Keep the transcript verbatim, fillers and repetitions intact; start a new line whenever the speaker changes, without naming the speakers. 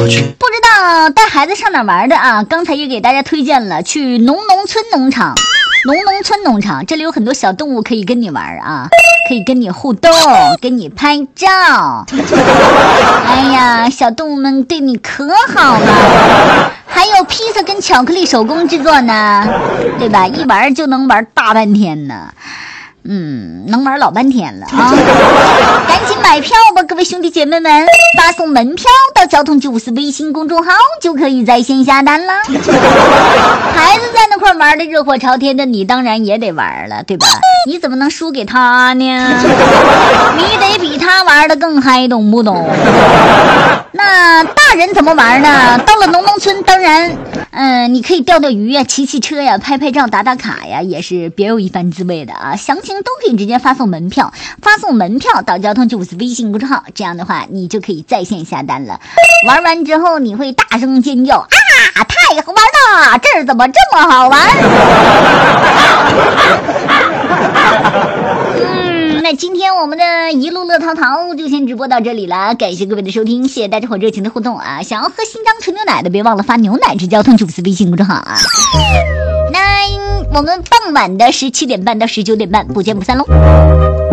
不知道带孩子上哪玩的啊？刚才也给大家推荐了去农农村农场，农农村农场这里有很多小动物可以跟你玩啊，可以跟你互动，跟你拍照。哎呀，小动物们对你可好了。还有披萨跟巧克力手工制作呢，对吧？一玩就能玩大半天呢。嗯，能玩老半天了啊！赶紧买票吧，各位兄弟姐妹们，发送门票到交通九四微信公众号就可以在线下单了。孩子在那块玩的热火朝天的，你当然也得玩了，对吧？你怎么能输给他呢？你得比他玩的更嗨，懂不懂？那大人怎么玩呢？到了农农村，当然，嗯、呃，你可以钓钓鱼呀、骑骑车呀、拍拍照、打打卡呀，也是别有一番滋味的啊！详情都可以直接发送门票，发送门票到交通九五四微信公众号，这样的话你就可以在线下单了。玩完之后你会大声尖叫啊！太好玩了，这儿怎么这么好玩？嗯，那今天我们的一路乐淘淘就先直播到这里了，感谢各位的收听，谢谢大家伙热情的互动啊！想要喝新疆纯牛奶的，别忘了发牛奶至交通九五四微信公众号啊！那我们傍晚的十七点半到十九点半不见不散喽。